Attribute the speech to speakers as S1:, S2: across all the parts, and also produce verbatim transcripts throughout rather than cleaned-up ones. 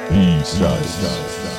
S1: B-Sides.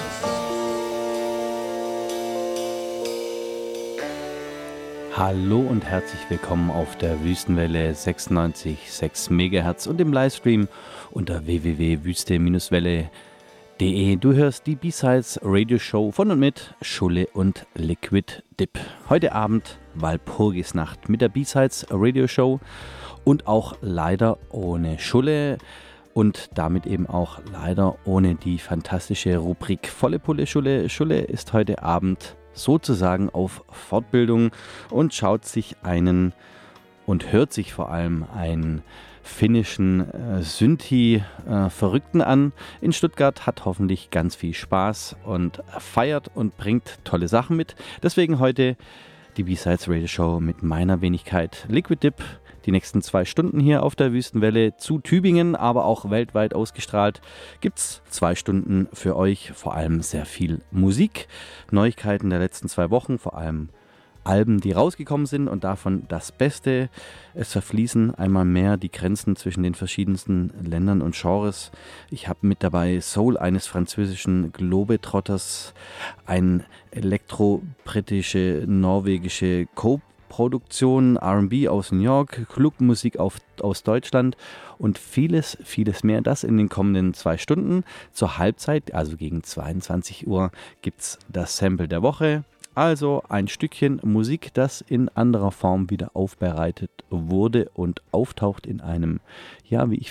S2: Hallo und herzlich willkommen auf der Wüstenwelle sechsundneunzig Komma sechs Megahertz und im Livestream unter w w w punkt wüste welle punkt de. Du hörst die B-Sides Radio Show von und mit Schulle und Liquid Dip. Heute Abend Walpurgisnacht mit der B-Sides Radio Show und auch leider ohne Schulle. Und damit eben auch leider ohne die fantastische Rubrik Volle Pulle Schulle. Schulle ist heute Abend sozusagen auf Fortbildung und schaut sich einen und hört sich vor allem einen finnischen äh, Synthi-Verrückten äh, an in Stuttgart, hat hoffentlich ganz viel Spaß und feiert und bringt tolle Sachen mit. Deswegen heute die B-Sides Radio Show mit meiner Wenigkeit Liquid Dip. Die nächsten zwei Stunden hier auf der Wüstenwelle zu Tübingen, aber auch weltweit ausgestrahlt, gibt es zwei Stunden für euch, vor allem sehr viel Musik, Neuigkeiten der letzten zwei Wochen, vor allem Alben, die rausgekommen sind und davon das Beste. Es verfließen einmal mehr die Grenzen zwischen den verschiedensten Ländern und Genres. Ich habe mit dabei Soul eines französischen Globetrotters, ein elektro-britische, norwegische Cope Produktion, R und B aus New York, Clubmusik auf, aus Deutschland und vieles, vieles mehr. Das in den kommenden zwei Stunden. Zur Halbzeit, also gegen zweiundzwanzig Uhr, gibt es das Sample der Woche. Also ein Stückchen Musik, das in anderer Form wieder aufbereitet wurde und auftaucht in einem, ja, wie ich